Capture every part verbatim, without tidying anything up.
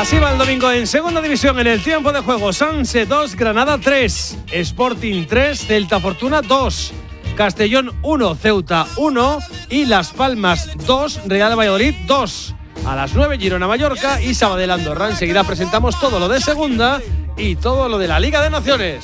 Así va el domingo en segunda división en el tiempo de juego. Sanse dos, Granada tres, Sporting tres, Celta Fortuna dos, Castellón uno, Ceuta uno y Las Palmas dos, Real Valladolid dos. A las nueve, Girona Mallorca y Sabadell Andorra. Enseguida presentamos todo lo de segunda y todo lo de la Liga de Naciones.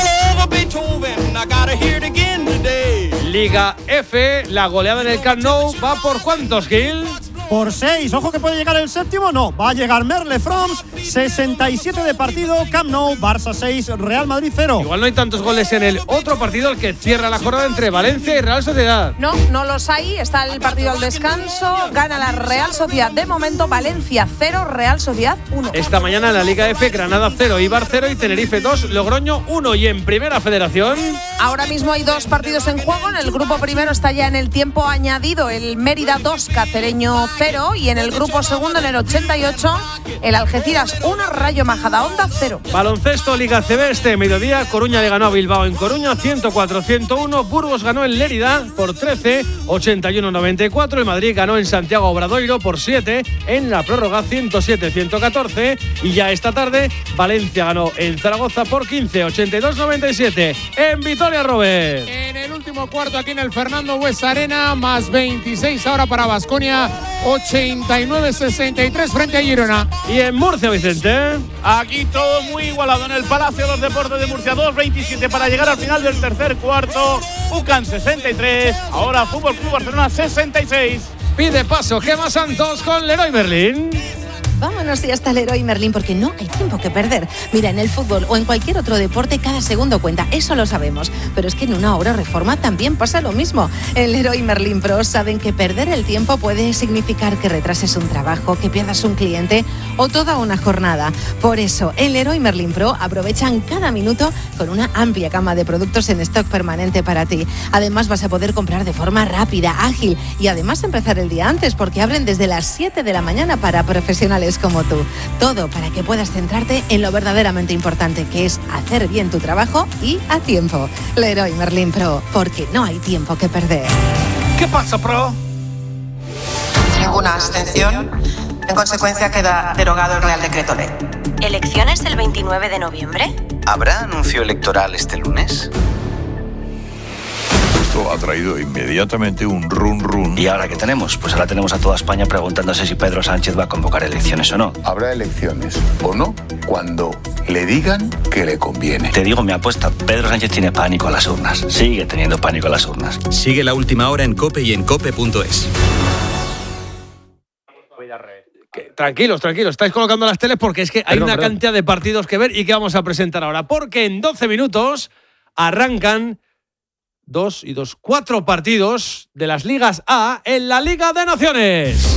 Liga F, la goleada en el Camp Nou va por ¿cuántos, Gil? Por seis. Ojo que puede llegar el séptimo. No, va a llegar Merle Froms. sesenta y siete de partido. Camp Nou, Barça seis, Real Madrid cero. Igual no hay tantos goles en el otro partido, el que cierra la jornada entre Valencia y Real Sociedad. No, no los hay. Está el partido al descanso. Gana la Real Sociedad. De momento, Valencia cero, Real Sociedad uno. Esta mañana en la Liga F, Granada cero, Eibar cero y Tenerife dos, Logroño uno. Y en Primera Federación, ahora mismo hay dos partidos en juego. En el grupo primero está ya en el tiempo añadido el Mérida dos, Cacereño cero. Y en el grupo segundo, en el ochenta y ocho, el Algeciras uno, Rayo Majadahonda cero. Baloncesto, Liga C B, este mediodía, Coruña le ganó a Bilbao en Coruña ciento cuatro a ciento uno, Burgos ganó en Lérida por trece, ochenta y uno a noventa y cuatro, y Madrid ganó en Santiago Obradoiro por siete, en la prórroga ciento siete a ciento catorce, y ya esta tarde Valencia ganó en Zaragoza por quince, ochenta y dos a noventa y siete. En Vitoria, Robert. En el último cuarto aquí en el Fernando Buesa Arena, más veintiséis ahora para Baskonia, ochenta y nueve a sesenta y tres frente a Girona. Y en Murcia, Vicente. Aquí todo muy igualado en el Palacio de los Deportes de Murcia, dos veintisiete para llegar al final del tercer cuarto. U C A N sesenta y tres, ahora Fútbol Club Barcelona sesenta y seis. Pide paso Gemma Santos con Leroy Merlin. Vámonos ya hasta Leroy Merlin, porque no hay tiempo que perder. Mira, en el fútbol o en cualquier otro deporte cada segundo cuenta, eso lo sabemos. Pero es que en una obra o reforma también pasa lo mismo. En Leroy Merlin Pro saben que perder el tiempo puede significar que retrases un trabajo, que pierdas un cliente o toda una jornada. Por eso, en Leroy Merlin Pro aprovechan cada minuto con una amplia gama de productos en stock permanente para ti. Además, vas a poder comprar de forma rápida, ágil y además empezar el día antes, porque abren desde las siete de la mañana para profesionales como tú. Todo para que puedas centrarte en lo verdaderamente importante, que es hacer bien tu trabajo y a tiempo. Leroy Merlin Pro, porque no hay tiempo que perder. ¿Qué pasa, Pro? Ninguna abstención. En consecuencia, queda derogado el Real Decreto Ley. ¿Elecciones el veintinueve de noviembre? ¿Habrá anuncio electoral este lunes? Esto ha traído inmediatamente un run run. ¿Y ahora qué tenemos? Pues ahora tenemos a toda España preguntándose si Pedro Sánchez va a convocar elecciones o no. Habrá elecciones o no cuando le digan que le conviene. Te digo mi apuesta, Pedro Sánchez tiene pánico a las urnas. Sigue teniendo pánico a las urnas. Sigue La Última Hora en COPE y en cope punto es. Tranquilos, tranquilos, estáis colocando las teles porque es que hay perdón, una perdón. cantidad de partidos que ver y que vamos a presentar ahora. Porque en doce minutos arrancan dos y dos, cuatro partidos de las Ligas A en la Liga de Naciones.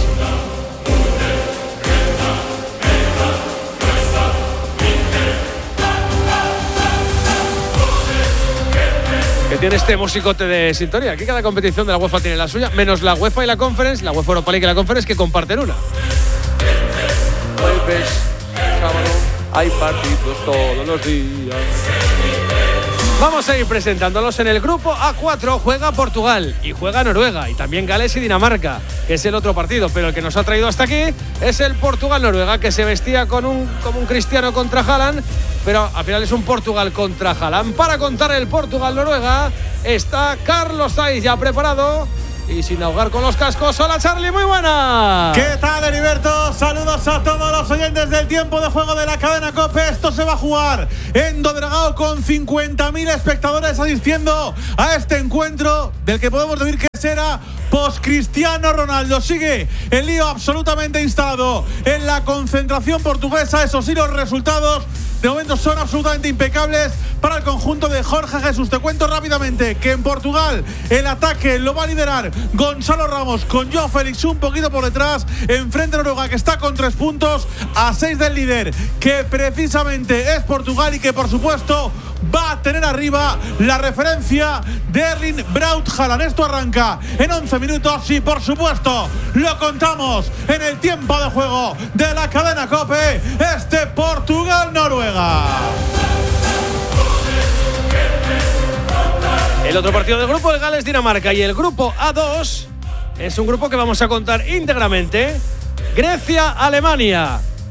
Que tiene este musicote de sintonía. Aquí cada competición de la UEFA tiene la suya, menos la UEFA y la Conference, la UEFA Europa League y la Conference, que comparten una. Jueves, sábado, hay partidos todos los días. Vamos a ir presentándolos. En el grupo A cuatro juega Portugal y juega Noruega y también Gales y Dinamarca, que es el otro partido, pero el que nos ha traído hasta aquí es el Portugal-Noruega, que se vestía con un, como un Cristiano contra Haaland, pero al final es un Portugal contra Haaland. Para contar el Portugal-Noruega está Carlos Saiz ya preparado y sin ahogar con los cascos. Hola, Charlie, muy buena. ¿Qué tal, Heriberto? Saludos a todos los oyentes del tiempo de juego de la cadena COPE. Esto se va a jugar en Dodragao con cincuenta mil espectadores asistiendo a este encuentro del que podemos decir que será post-Cristiano Ronaldo. Sigue el lío absolutamente instalado en la concentración portuguesa. Eso sí, los resultados de momento son absolutamente impecables para el conjunto de Jorge Jesús. Te cuento rápidamente que en Portugal el ataque lo va a liderar Gonzalo Ramos con João Félix un poquito por detrás. Enfrente a Noruega, que está con tres puntos a seis del líder, que precisamente es Portugal y que por supuesto va a tener arriba la referencia de Erling Braut Haaland. Esto arranca en once minutos y por supuesto lo contamos en el tiempo de juego de la cadena COPE, este Portugal-Noruega. El otro partido del grupo, el Gales-Dinamarca, y el grupo A dos es un grupo que vamos a contar íntegramente. Grecia-Alemania.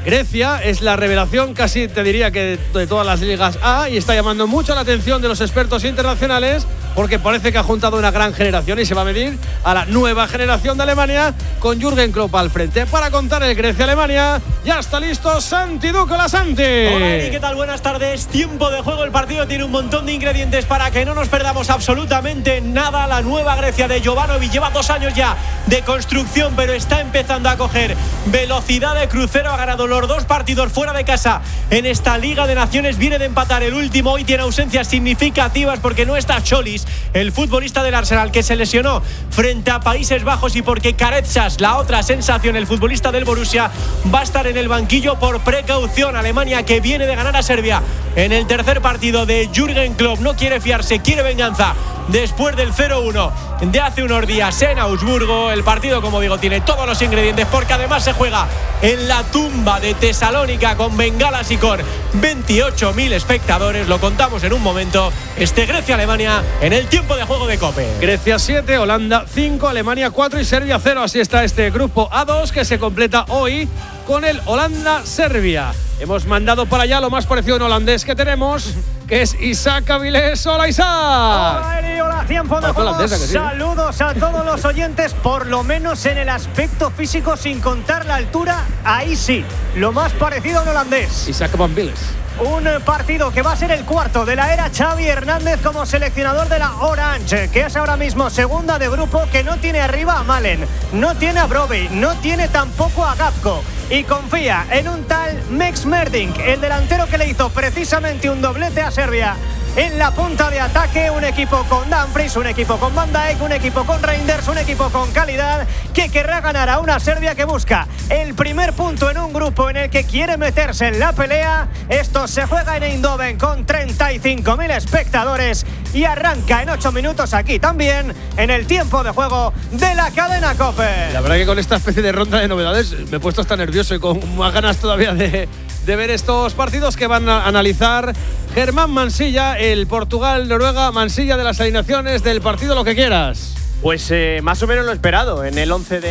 Grecia es la revelación, casi te diría que de todas las ligas A, y está llamando mucho la atención de los expertos internacionales porque parece que ha juntado una gran generación y se va a medir a la nueva generación de Alemania con Jürgen Klopp al frente. Para contar el Grecia-Alemania, ya está listo Santi Ducola. Santi. Hola, Eri, ¿qué tal? Buenas tardes. Tiempo de juego. El partido tiene un montón de ingredientes para que no nos perdamos absolutamente nada. La nueva Grecia de Jovanovic lleva dos años ya de construcción, pero está empezando a coger velocidad de crucero. Ha ganado los dos partidos fuera de casa en esta Liga de Naciones. Viene de empatar el último. Hoy tiene ausencias significativas porque no está Cholis, el futbolista del Arsenal, que se lesionó frente a Países Bajos, y porque Karetsas, la otra sensación, el futbolista del Borussia, va a estar en el banquillo por precaución. Alemania, que viene de ganar a Serbia en el tercer partido de Jürgen Klopp, no quiere fiarse, quiere venganza después del cero uno de hace unos días en Augsburgo. El partido, como digo, tiene todos los ingredientes porque además se juega en la tumba de Tesalónica con bengalas y con veintiocho mil espectadores. Lo contamos en un momento. Este Grecia-Alemania en el tiempo de juego de COPE. Grecia siete, Holanda cinco, Alemania cuatro y Serbia cero. Así está este grupo A dos, que se completa hoy con el Holanda-Serbia. Hemos mandado para allá lo más parecido en holandés que tenemos, que es Isaac Avilés. Hola, Isaac. Hola, Eri, hola, tiempo de juego. Holandesa, sí. Saludos a todos los oyentes, por lo menos en el aspecto físico, sin contar la altura. Ahí sí, lo más parecido a un holandés. Isaac Van Viles. Un partido que va a ser el cuarto de la era Xavi Hernández como seleccionador de la Orange, que es ahora mismo segunda de grupo, que no tiene arriba a Malen, no tiene a Brobbey, no tiene tampoco a Gapko, y confía en un tal Mex Merdink, el delantero que le hizo precisamente un doblete a Serbia en la punta de ataque. Un equipo con Dumfries, un equipo con Van Dijk, un equipo con Reinders, un equipo con calidad, que querrá ganar a una Serbia que busca el primer punto en un grupo en el que quiere meterse en la pelea. Esto se juega en Eindhoven con treinta y cinco mil espectadores y arranca en ocho minutos aquí también en el tiempo de juego de la cadena COPE. La verdad que con esta especie de ronda de novedades me he puesto hasta nervioso y con más ganas todavía de, de ver estos partidos que van a analizar Germán Mansilla, el Portugal-Noruega. Mansilla, de las alineaciones del partido, lo que quieras. Pues eh, más o menos lo esperado. En el once de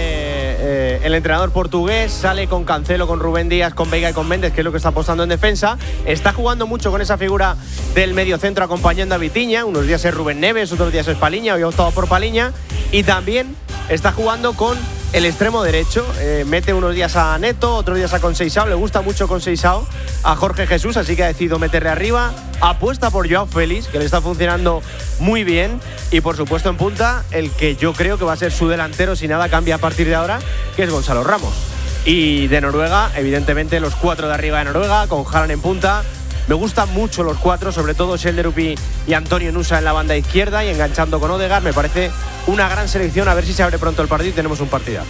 eh, el entrenador portugués sale con Cancelo, con Rubén Díaz, con Veiga y con Méndez, que es lo que está apostando en defensa. Está jugando mucho con esa figura del mediocentro acompañando a Vitinha. Unos días es Rubén Neves, otros días es Paliña. Hoy ha optado por Paliña. Y también está jugando con el extremo derecho. Eh, mete unos días a Neto, otros días a Conceição. Le gusta mucho Conceição a Jorge Jesús, así que ha decidido meterle arriba. Apuesta por Joao Félix, que le está funcionando muy bien. Y por supuesto en punta, el que yo creo que va a ser su delantero si nada cambia a partir de ahora, que es Gonzalo Ramos. Y de Noruega, evidentemente los cuatro de arriba de Noruega, con Haaland en punta. Me gustan mucho los cuatro, sobre todo Schjelderup y, y Antonio Nusa en la banda izquierda y enganchando con Odegaard. Me parece una gran selección. A ver si se abre pronto el partido y tenemos un partidazo.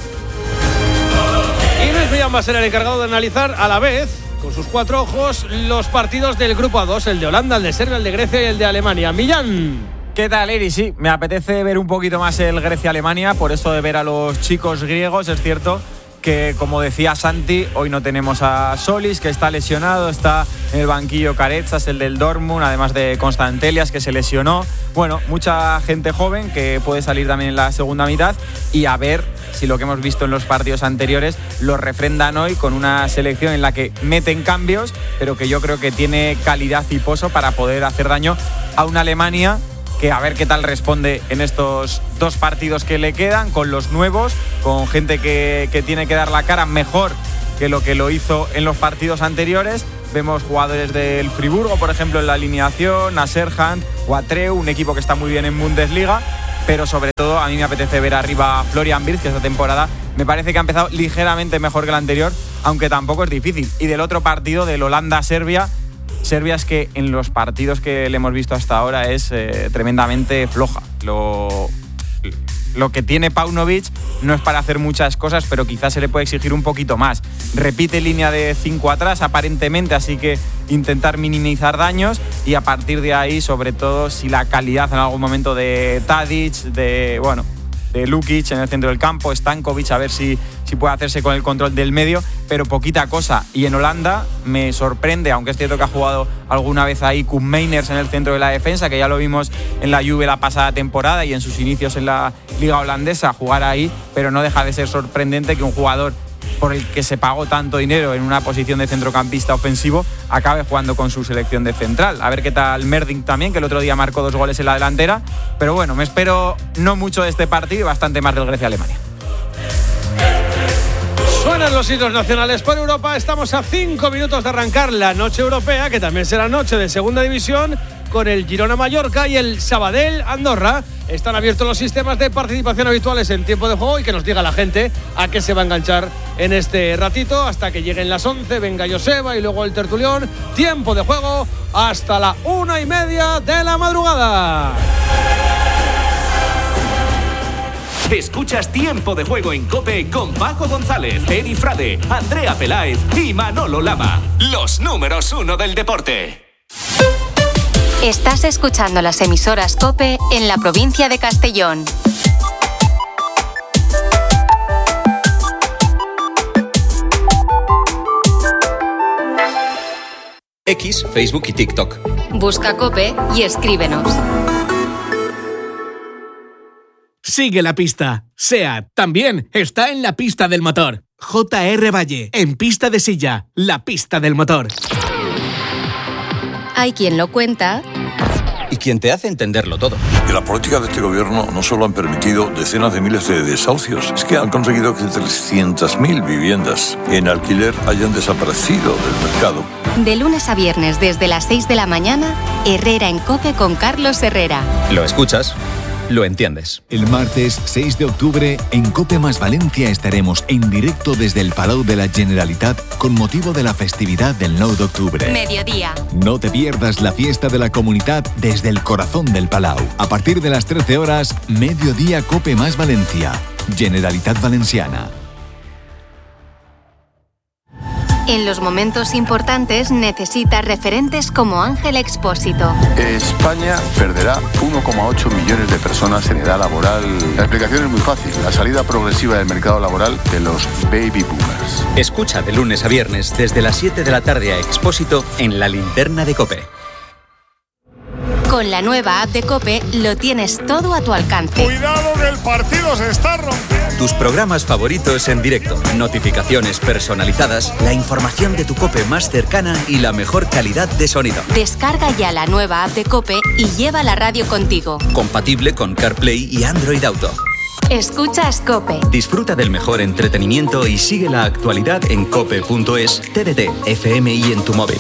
Y Luis Millán va a ser el encargado de analizar a la vez, con sus cuatro ojos, los partidos del grupo A dos, el de Holanda, el de Serbia, el de Grecia y el de Alemania. Millán. ¿Qué tal, Eri? Sí, me apetece ver un poquito más el Grecia-Alemania, por eso de ver a los chicos griegos. Es cierto que, como decía Santi, hoy no tenemos a Solis, que está lesionado, está en el banquillo Karetsas, el del Dortmund, además de Constantelias, que se lesionó. Bueno, mucha gente joven que puede salir también en la segunda mitad, y a ver si lo que hemos visto en los partidos anteriores lo refrendan hoy con una selección en la que meten cambios, pero que yo creo que tiene calidad y pozo para poder hacer daño a una Alemania que a ver qué tal responde en estos dos partidos que le quedan, con los nuevos, con gente que, que tiene que dar la cara mejor que lo que lo hizo en los partidos anteriores. Vemos jugadores del Friburgo, por ejemplo, en la alineación, a Serhant o a Treu, un equipo que está muy bien en Bundesliga, pero sobre todo a mí me apetece ver arriba a Florian Wirtz, que esta temporada me parece que ha empezado ligeramente mejor que la anterior, aunque tampoco es difícil. Y del otro partido, del Holanda-Serbia, Serbia es que en los partidos que le hemos visto hasta ahora es eh, tremendamente floja. Lo, lo que tiene Paunovic no es para hacer muchas cosas, pero quizás se le puede exigir un poquito más. Repite línea de cinco atrás, aparentemente, así que intentar minimizar daños, y a partir de ahí, sobre todo, si la calidad en algún momento de Tadic, de, bueno, de Lukic en el centro del campo, Stankovic, a ver si, si puede hacerse con el control del medio, pero poquita cosa. Y en Holanda me sorprende, aunque es cierto que ha jugado alguna vez ahí Koen Meiners en el centro de la defensa, que ya lo vimos en la Juve la pasada temporada y en sus inicios en la liga holandesa, jugar ahí, pero no deja de ser sorprendente que un jugador por el que se pagó tanto dinero en una posición de centrocampista ofensivo, acabe jugando con su selección de central. A ver qué tal Merding también, que el otro día marcó dos goles en la delantera. Pero bueno, me espero no mucho de este partido y bastante más del Grecia-Alemania. Suenan los hitos nacionales por Europa. Estamos a cinco minutos de arrancar la noche europea, que también será noche de segunda división, con el Girona-Mallorca y el Sabadell-Andorra. Están abiertos los sistemas de participación habituales en tiempo de juego y que nos diga la gente a qué se va a enganchar en este ratito hasta que lleguen las once. Venga Joseba y luego el tertulión. Tiempo de juego hasta la una y media de la madrugada. Escuchas Tiempo de Juego en COPE con Paco González, Eri Frade, Andrea Peláez y Manolo Lama. Los números uno del deporte. Estás escuchando las emisoras COPE en la provincia de Castellón. X, Facebook y TikTok. Busca COPE y escríbenos. Sigue la pista. SEAT también está en la pista del motor. J R Valle, en pista de silla, la pista del motor. Hay quien lo cuenta Y quien te hace entenderlo todo. Y la política de este gobierno no solo han permitido decenas de miles de desahucios, es que han conseguido que trescientas mil viviendas en alquiler hayan desaparecido del mercado. De lunes a viernes desde las seis de la mañana, Herrera en COPE con Carlos Herrera. Lo escuchas, lo entiendes. El martes seis de octubre, en COPE más Valencia estaremos en directo desde el Palau de la Generalitat con motivo de la festividad del nou d'octubre. Mediodía. No te pierdas la fiesta de la comunidad desde el corazón del Palau. A partir de las trece horas, mediodía COPE más Valencia. Generalitat Valenciana. En los momentos importantes necesitas referentes como Ángel Expósito. España perderá uno coma ocho millones de personas en edad laboral. La explicación es muy fácil, la salida progresiva del mercado laboral de los baby boomers. Escucha de lunes a viernes desde las siete de la tarde a Expósito en la linterna de COPE. Con la nueva app de COPE lo tienes todo a tu alcance. ¡Cuidado que el partido se está rompiendo! Tus programas favoritos en directo, notificaciones personalizadas, la información de tu COPE más cercana y la mejor calidad de sonido. Descarga ya la nueva app de COPE y lleva la radio contigo. Compatible con CarPlay y Android Auto. Escuchas COPE. Disfruta del mejor entretenimiento y sigue la actualidad en cope punto es, T D T, F M y en tu móvil.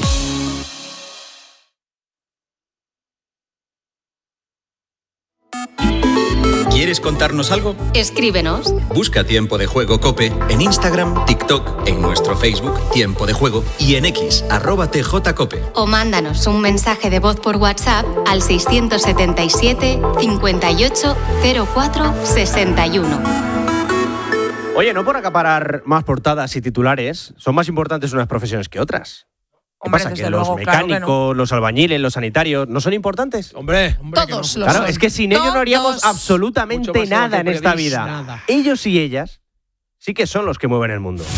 ¿Quieres contarnos algo? Escríbenos. Busca Tiempo de Juego COPE en Instagram, TikTok, en nuestro Facebook Tiempo de Juego y en X, arroba T J COPE. O mándanos un mensaje de voz por WhatsApp al seiscientos setenta y siete, cincuenta y ocho, cero cuatro, sesenta y uno. Oye, no por acaparar más portadas y titulares, son más importantes unas profesiones que otras. ¿Qué Hombre, pasa? desde ¿Que los luego, mecánicos, claro que no. los albañiles, los sanitarios no son importantes? Hombre, hombre Todos que lo no. Claro, son. es que sin ellos no haríamos Todos. absolutamente Mucho más nada en que esta prevéis vida. nada. Ellos y ellas sí que son los que mueven el mundo.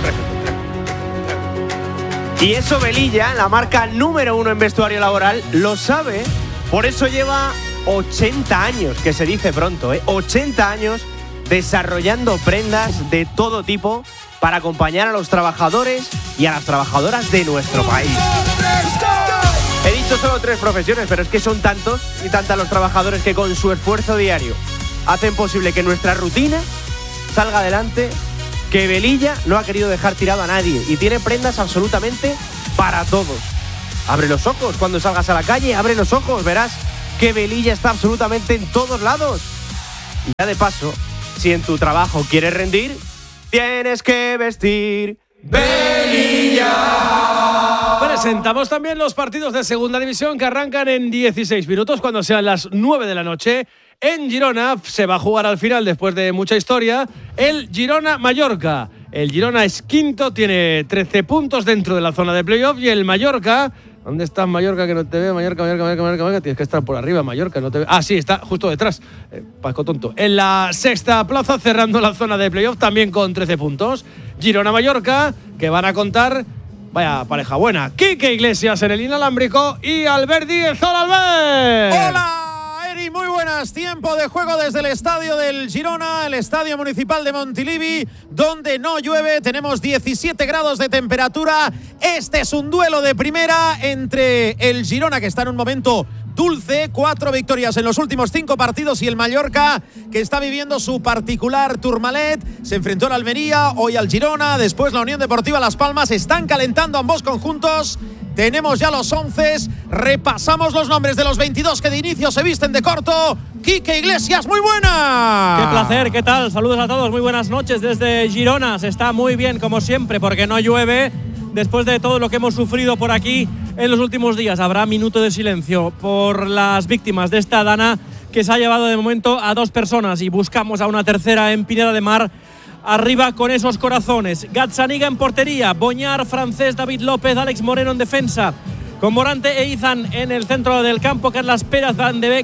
Y eso Velilla, la marca número uno en vestuario laboral, lo sabe. Por eso lleva ochenta años, que se dice pronto, ¿eh? ochenta años desarrollando prendas de todo tipo para acompañar a los trabajadores y a las trabajadoras de nuestro país. He dicho solo tres profesiones, pero es que son tantos y tantas los trabajadores que con su esfuerzo diario hacen posible que nuestra rutina salga adelante, que Velilla no ha querido dejar tirado a nadie y tiene prendas absolutamente para todos. Abre los ojos cuando salgas a la calle, abre los ojos, verás que Velilla está absolutamente en todos lados. Y ya de paso, si en tu trabajo quieres rendir, tienes que vestir Velilla. Presentamos también los partidos de segunda división que arrancan en dieciséis minutos cuando sean las nueve de la noche. En Girona se va a jugar al final, después de mucha historia, el Girona-Mallorca. El Girona es quinto, tiene trece puntos dentro de la zona de playoff y el Mallorca... ¿Dónde está Mallorca que no te veo? Mallorca, Mallorca, Mallorca, Mallorca, Mallorca. Tienes que estar por arriba, Mallorca, no te veo. Ah, sí, está justo detrás. Eh, Paco tonto. En la sexta plaza, cerrando la zona de playoff, también con trece puntos. Girona-Mallorca, que van a contar... Vaya pareja buena. Quique Iglesias en el inalámbrico y Albert Díez. ¡Hola, Albert! ¡Hola! hay? Muy buenas. Tiempo de juego desde el estadio del Girona, el estadio municipal de Montilivi, donde no llueve. Tenemos diecisiete grados de temperatura. Este es un duelo de primera entre el Girona, que está en un momento dulce, cuatro victorias en los últimos cinco partidos, y el Mallorca, que está viviendo su particular Tourmalet. Se enfrentó al Almería, hoy al Girona, después la Unión Deportiva Las Palmas. Están calentando ambos conjuntos. Tenemos ya los once, repasamos los nombres de los veintidós que de inicio se visten de corto. Quique Iglesias, muy buena. Qué placer, ¿qué tal? Saludos a todos, muy buenas noches desde Girona. Se está muy bien como siempre porque no llueve. Después de todo lo que hemos sufrido por aquí en los últimos días, habrá minuto de silencio por las víctimas de esta dana que se ha llevado de momento a dos personas, y buscamos a una tercera en Pineda de Mar. Arriba con esos corazones. Gazzaniga en portería, Boñar, Francés, David López, Alex Moreno en defensa, con Morante e Izan en el centro del campo, Carlas Pérez, Van de Beek,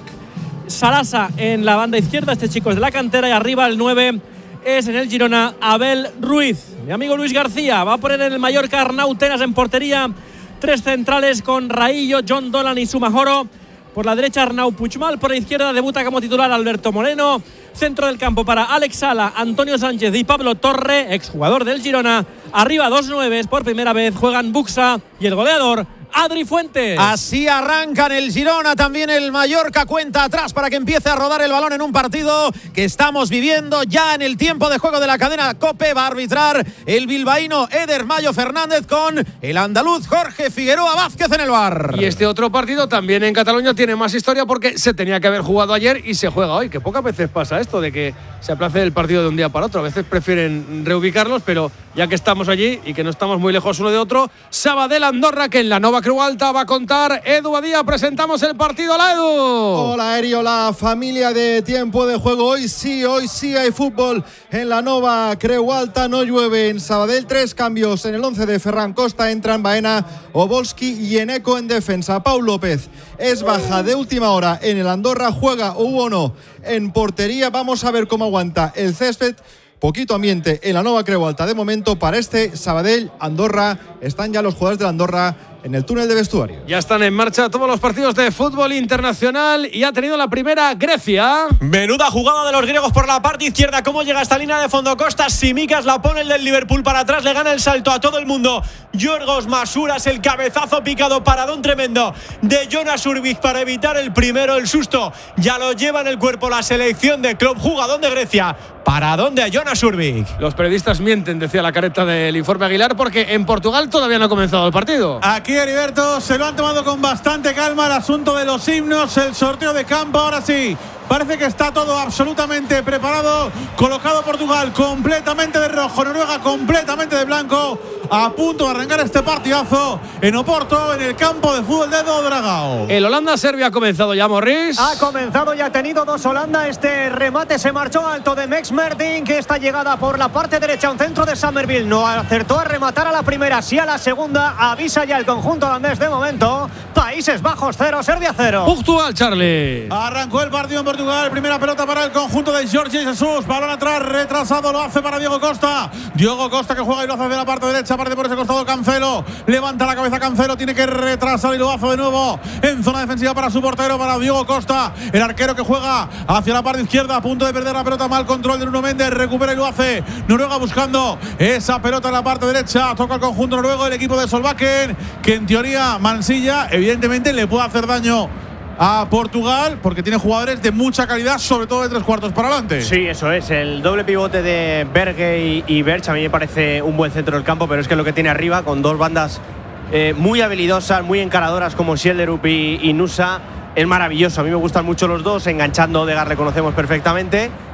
Sarasa en la banda izquierda. Este chico es de la cantera. Y arriba el nueve es en el Girona Abel Ruiz. Mi amigo Luis García va a poner en el Mallorca Arnau Tenas en portería. Tres centrales con Raillo, John Dolan y Sumajoro. Por la derecha Arnau Puigmal, por la izquierda debuta como titular Alberto Moreno. Centro del campo para Alex Sala, Antonio Sánchez y Pablo Torre, exjugador del Girona. Arriba dos nueves, por primera vez juegan Buxa y el goleador Adri Fuentes. Así arrancan el Girona, también el Mallorca cuenta atrás para que empiece a rodar el balón en un partido que estamos viviendo ya en el tiempo de juego de la cadena COPE. Va a arbitrar el bilbaíno Eder Mayo Fernández con el andaluz Jorge Figueroa Vázquez en el V A R. Y este otro partido también en Cataluña tiene más historia porque se tenía que haber jugado ayer y se juega hoy, que pocas veces pasa esto de que se aplace el partido de un día para otro. A veces prefieren reubicarlos, pero ya que estamos allí y que no estamos muy lejos uno de otro, Sabadell Andorra, que en la Nova Creu Alta va a contar Edu Badía. Presentamos el partido. Hola, Edu. Hola, Eri, hola, familia de Tiempo de Juego. Hoy sí, hoy sí hay fútbol en la Nova Creu Alta. No llueve en Sabadell. Tres cambios en el once de Ferran Costa. Entran Baena, Obolski y Eneco en defensa. Pau López es baja de última hora en el Andorra. Juega Ubono en portería. Vamos a ver cómo aguanta el césped. Poquito ambiente en la Nova Creu Alta de momento para este Sabadell Andorra. Están ya los jugadores del Andorra en el túnel de vestuario. Ya están en marcha todos los partidos de fútbol internacional y ha tenido la primera Grecia. Menuda jugada de los griegos por la parte izquierda. ¿Cómo llega esta línea de fondo Costa? Simicas la pone el del Liverpool para atrás, le gana el salto a todo el mundo. Yorgos Masuras, el cabezazo picado, paradón tremendo de Jonas Urbich para evitar el primero, el susto. Ya lo lleva en el cuerpo la selección de Klopp, jugadón de Grecia. Paradón de Jonas Urbich. Los periodistas mienten, decía la careta del informe Aguilar, porque en Portugal todavía no ha comenzado el partido. Aquí, Heriberto, se lo han tomado con bastante calma el asunto de los himnos, el sorteo de campo. Ahora sí, parece que está todo absolutamente preparado. Colocado Portugal completamente de rojo, Noruega completamente de blanco. A punto de arrancar este partidazo en Oporto, en el campo de fútbol de Do Dragao. El Holanda-Serbia ha comenzado ya, Morris. Ha comenzado y ha tenido dos Holanda. Este remate se marchó alto de Mex Mertin, que esta llegada por la parte derecha, un centro de Summerville. No acertó a rematar a la primera, sí a la segunda. Avisa ya el conjunto holandés de momento. Países Bajos cero, Serbia cero. Portugal, Charlie. Arrancó el partido en Portugal. Primera pelota para el conjunto de Jorge Jesus. Balón atrás, retrasado, lo hace para Diego Costa. Diego Costa que juega y lo hace de la parte derecha. Parte por ese costado Cancelo. Levanta la cabeza Cancelo. Tiene que retrasar y lo hace de nuevo en zona defensiva para su portero, para Diego Costa. El arquero que juega hacia la parte izquierda. A punto de perder la pelota. Mal control de Nuno Méndez. Recupera y lo hace. Noruega buscando esa pelota en la parte derecha. Toca el conjunto noruego. El equipo de Solbakken, que en teoría Mansilla evidentemente le puede hacer daño a Portugal porque tiene jugadores de mucha calidad, sobre todo de tres cuartos para adelante. Sí, eso es. El doble pivote de Berge y, y Berch a mí me parece un buen centro del campo, pero es que lo que tiene arriba, con dos bandas eh, muy habilidosas, muy encaradoras como Sjelderup y, y Nusa, es maravilloso. A mí me gustan mucho los dos. Enganchando, Odegaard le conocemos perfectamente.